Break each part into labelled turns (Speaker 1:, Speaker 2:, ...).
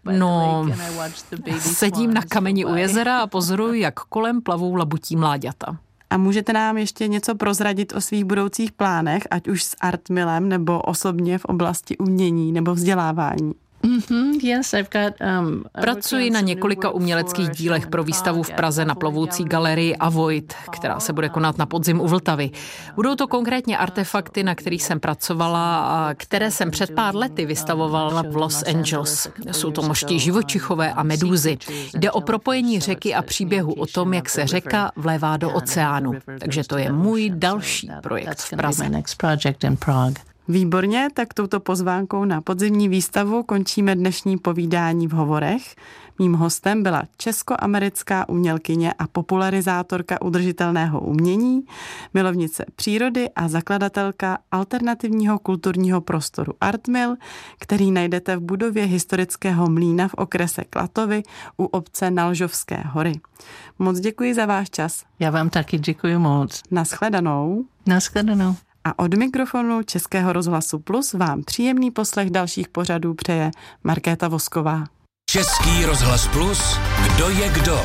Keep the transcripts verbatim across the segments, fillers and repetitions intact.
Speaker 1: No, sedím na kameni u jezera a pozoruji, jak kolem plavou labutí mláďata.
Speaker 2: A můžete nám ještě něco prozradit o svých budoucích plánech, ať už s Artmilem nebo osobně v oblasti umění nebo vzdělávání?
Speaker 1: Mm-hmm, yes, I've got, um, Pracuji na několika uměleckých dílech pro výstavu v Praze na plovoucí galerii Avoid, která se bude konat na podzim u Vltavy. Budou to konkrétně artefakty, na kterých jsem pracovala a které jsem před pár lety vystavovala v Los Angeles. Jsou to mošti živočichové a medúzy. Jde o propojení řeky a příběhu o tom, jak se řeka vlévá do oceánu. Takže to je můj další projekt v Praze.
Speaker 2: Výborně, tak touto pozvánkou na podzimní výstavu končíme dnešní povídání v Hovorech. Mým hostem byla českoamerická umělkyně a popularizátorka udržitelného umění, milovnice přírody a zakladatelka alternativního kulturního prostoru Artmil, který najdete v budově historického mlýna v okrese Klatovy u obce Nalžovské hory. Moc děkuji za váš čas.
Speaker 3: Já vám taky děkuji moc.
Speaker 2: Nashledanou.
Speaker 3: Nashledanou.
Speaker 2: A od mikrofonu Českého rozhlasu Plus vám příjemný poslech dalších pořadů přeje Markéta Vosková.
Speaker 4: Český rozhlas Plus, kdo je kdo?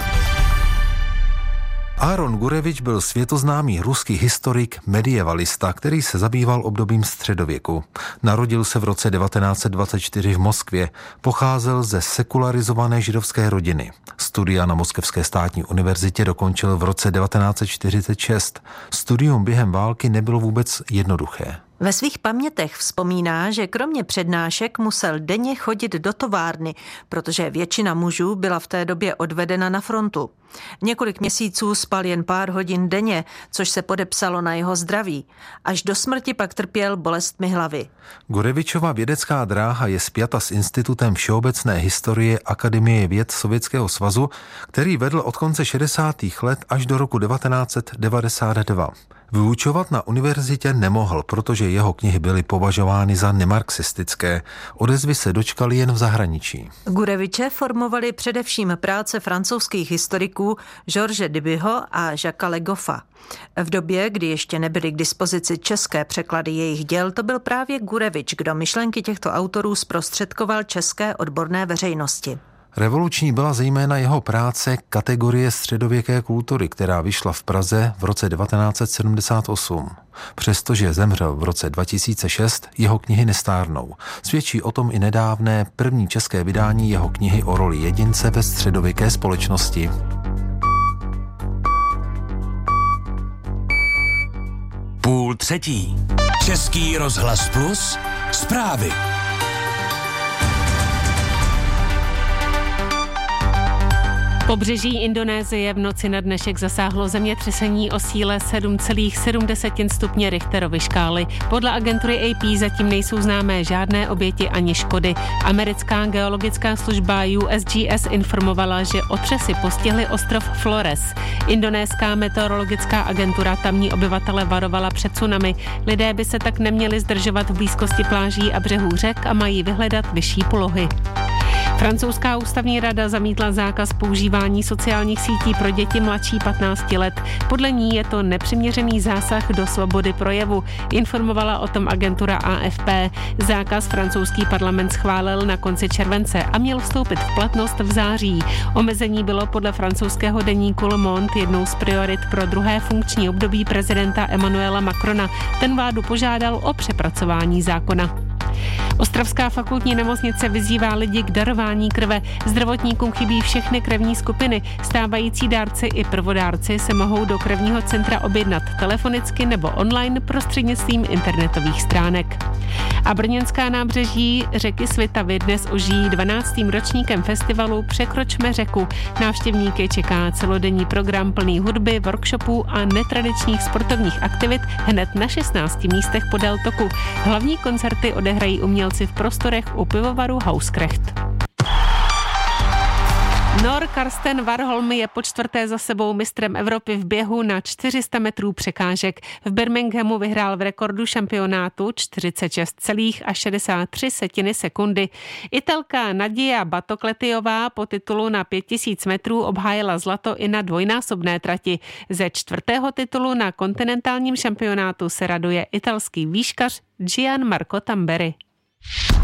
Speaker 5: Aaron Gurevič byl světoznámý ruský historik, medievalista, který se zabýval obdobím středověku. Narodil se v roce devatenáct set dvacet čtyři v Moskvě, pocházel ze sekularizované židovské rodiny. Studia na Moskevské státní univerzitě dokončil v roce devatenáct set čtyřicet šest. Studium během války nebylo vůbec jednoduché.
Speaker 6: Ve svých pamětech vzpomíná, že kromě přednášek musel denně chodit do továrny, protože většina mužů byla v té době odvedena na frontu. Několik měsíců spal jen pár hodin denně, což se podepsalo na jeho zdraví. Až do smrti pak trpěl bolestmi hlavy.
Speaker 5: Gurevičova vědecká dráha je spjata s Institutem všeobecné historie Akademie věd Sovětského svazu, který vedl od konce šedesátých let až do roku devatenáct set devadesát dva. Vyučovat na univerzitě nemohl, protože jeho knihy byly považovány za nemarxistické. Odezvy se dočkaly jen v zahraničí.
Speaker 6: Gureviče formovali především práce francouzských historiků George Dubyho a Jacques Le Goffa. V době, kdy ještě nebyly k dispozici české překlady jejich děl, to byl právě Gurevič, kdo myšlenky těchto autorů zprostředkoval české odborné veřejnosti.
Speaker 5: Revoluční byla zejména jeho práce Kategorie středověké kultury, která vyšla v Praze v roce devatenáct set sedmdesát osm. Přestože zemřel v roce dva tisíce šest, jeho knihy nestárnou. Svědčí o tom i nedávné první české vydání jeho knihy o roli jedince ve středověké společnosti.
Speaker 4: Půl třetí. Český rozhlas Plus. Zprávy.
Speaker 7: Pobřeží Indonésie v noci na dnešek zasáhlo zemětřesení o síle sedm celá sedm stupně Richterovy škály. Podle agentury A P zatím nejsou známé žádné oběti ani škody. Americká geologická služba U S G S informovala, že otřesy postihly ostrov Flores. Indonéská meteorologická agentura tamní obyvatele varovala před tsunami. Lidé by se tak neměli zdržovat v blízkosti pláží a břehů řek a mají vyhledat vyšší polohy. Francouzská ústavní rada zamítla zákaz používání sociálních sítí pro děti mladší patnácti let. Podle ní je to nepřiměřený zásah do svobody projevu, informovala o tom agentura A F P. Zákaz francouzský parlament schválil na konci července a měl vstoupit v platnost v září. Omezení bylo podle francouzského deníku Le Monde jednou z priorit pro druhé funkční období prezidenta Emmanuela Macrona. Ten vládu požádal o přepracování zákona. Ostravská fakultní nemocnice vyzývá lidi k darování krve. Zdravotníkům chybí všechny krevní skupiny. Stávající dárci i prvodárci se mohou do krevního centra objednat telefonicky nebo online prostřednictvím internetových stránek. A brněnská nábřeží řeky Svitavy dnes ožijí dvanáctým ročníkem festivalu Překročme řeku. Návštěvníky čeká celodenní program plný hudby, workshopů a netradičních sportovních aktivit hned na šestnácti místech podél toku. Hlavní koncerty odehrají umělci v prostorech u pivovaru Hauskrecht. Nor Karsten Warholm je po čtvrté za sebou mistrem Evropy v běhu na čtyři sta metrů překážek. V Birminghamu vyhrál v rekordu šampionátu čtyřicet šest celá šedesát tři sekundy. Italka Nadia Batokletijová po titulu na pět tisíc metrů obhájila zlato i na dvojnásobné trati. Ze čtvrtého titulu na kontinentálním šampionátu se raduje italský výškař Gian Marco Tamberi.